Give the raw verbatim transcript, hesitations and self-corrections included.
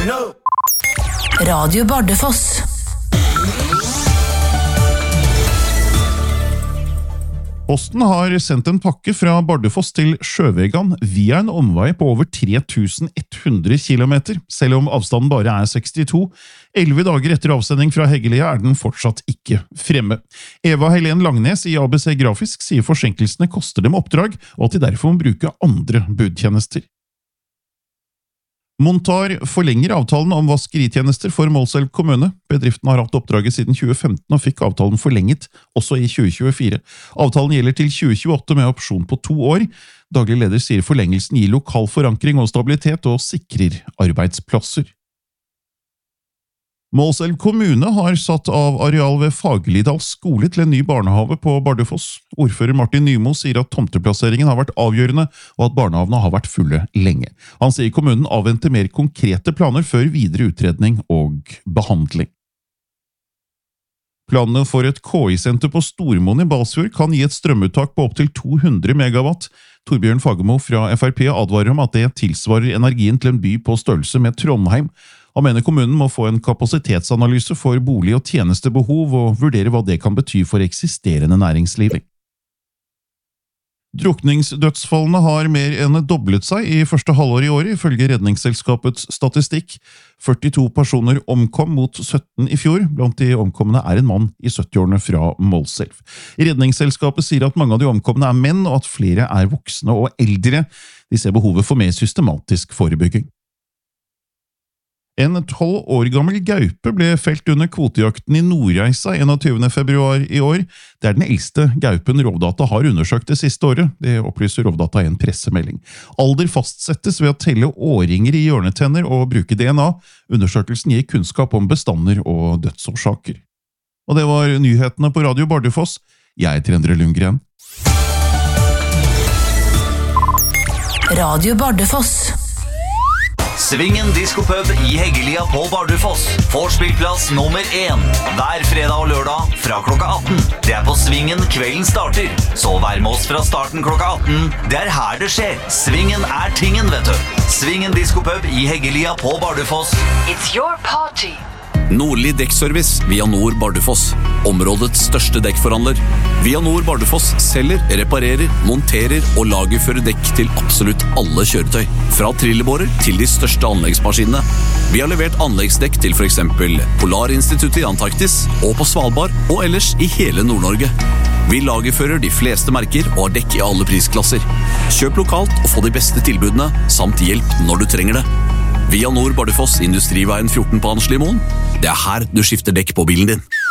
Radio Bardufoss. Posten har sendt en pakke fra Bardufoss til Sjøvegan via en omvei på over tre tusen ett hundre kilometer, selv om avstanden bare er sekstito. Elleve dager etter avsending fra Heggelia er den fortsatt ikke fremme. Eva Helen Langnes i A B C Grafisk sier forsinkelsene koster dem oppdrag, og at de derfor må bruke andre budtjenester. Montar forlenger avtalen om vaskeritjenester for Målselv kommune. Bedriften har hatt oppdraget siden tjue femten og fikk avtalen forlenget også i tjue tjuefire. Avtalen gjelder til tjue tjueåtte med opsjon på to år. Daglig leder sier forlengelsen gir lokal forankring og stabilitet og sikrer arbeidsplasser. Målselv kommune har satt av areal ved Fagerlidal skole til en ny barnehave på Bardufoss. Ordfører Martin Nymo sier at tomteplasseringen har vært avgjørende, og at barnehavene har vært fulle lenge. Han sier kommunen avventer mer konkrete planer før videre utredning og behandling. Planene for et K I-senter på Stormoen i Balsfjord kan gi et strømuttak på opptil to hundre megawatt. Torbjørn Fagermo fra F R P advarer om at det tilsvarer energien til en by på størrelse med Trondheim. Han mener kommunen må få en kapasitetsanalyse for bolig- og tjenestebehov og vurdere hva det kan bety for eksisterende næringsliv. Drukningsdødsfallene har mer enn doblet seg i første halvår i år, ifølge Redningsselskapets statistikk. førtito personer omkom mot sytten i fjor. Blant de omkomne er en mann i syttiårene fra Målselv. Redningsselskapet sier at mange av de omkomne er menn, og at flere er voksne og eldre. De ser behovet for mer systematisk forebygging. En tolv år gammel gaupe ble felt under kvotejakten i Nordreisa enogtyvende februar i år. Det er den eldste gaupen Rovdata har undersøkt det siste året. Det opplyser Rovdata i en pressemelding. Alder fastsettes ved å telle årringer i hjørnetenner og bruke D N A. Undersøkelsen gir kunnskap om bestander og dødsårsaker. Og det var nyhetene på Radio Bardufoss. Jeg heter Endre Lundgren. Radio Bardufoss. Svingen Diskopub i Heggelia på Bardufoss. Vorspielplass nummer én. Hver fredag og lørdag fra klokka atten. Det er på Svingen kvelden starter. Så vær med oss fra starten klokka atten. Det er her det skjer. Svingen er tingen, vet du. Svingen Diskopub i Heggelia på Bardufoss. It's your party. Nordli Dekkservice, Via Nord Bardufoss. Områdets største dekkforhandler. Via Nord Bardufoss selger, reparerer, monterer og lagerfører dekk til absolutt alle kjøretøy. Fra trillebårer til de største anleggsmaskinene. Vi har levert anleggsdekk til for eksempel Polarinstituttet i Antarktis og på Svalbard og ellers i hele Nord-Norge. Vi lagerfører de fleste merker og har dekk i alle prisklasser. Kjøp lokalt og få de beste tilbudene, samt hjelp når du trenger det. Via Nord Bardufoss, Industriveien fjorten på Hanslimoen. Det er her du skifter dekk på bilen din.